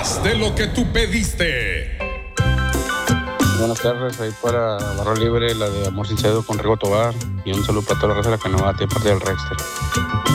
más de lo que tú pediste. Buenas tardes, ahí para Barra Libre, la de Amor Sincero con Rigo Tobar. Y un saludo para toda la raza de la Canavate, parte del Rexter.